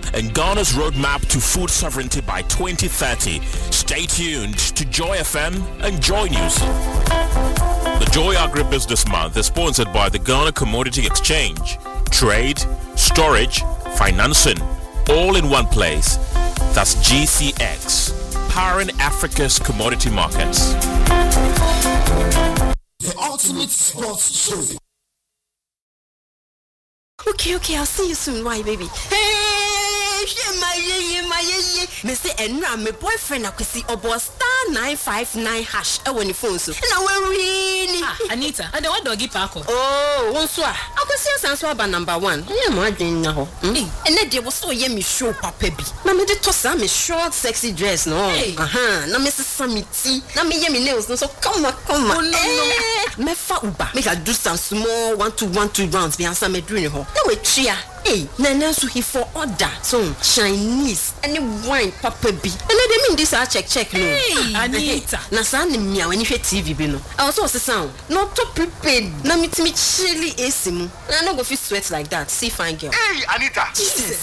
and Ghana's roadmap to food sovereignty by 2030. Stay tuned to Joy FM and Joy News. The Joy Agribusiness Month is sponsored by the Ghana Commodity Exchange. Trade, storage, financing, all in one place. That's GCX, powering Africa's commodity markets. The ultimate sports show. Okay, I'll see you soon. Why, baby? Hey, my me say enra my boyfriend akwesi obo *959# when the phone so. Na we really. Anita, and the what doggy parko? Oh, one so. Akwesi asanso aba number 1. Yeah, mo adwen na ho. And dey was so ye me show papa bi. Na me dey toss am me short sexy dress no. Na me sesa me ti. Na me ye me nails no so come on. Oh no. Me fa uba. Make I do some small 1-2 rounds be answer me doing ho. Na we tria. Hey, Nana so he for order. So Chinese any wine papa bi. And they mean this I check no. Hey, Anita. Na sa ni mia when you TV bi no. I also say sound. Not to prepared. Na me chilly AC mu. Na no go fit sweat like that. See fine girl. Hey, Anita. Jesus.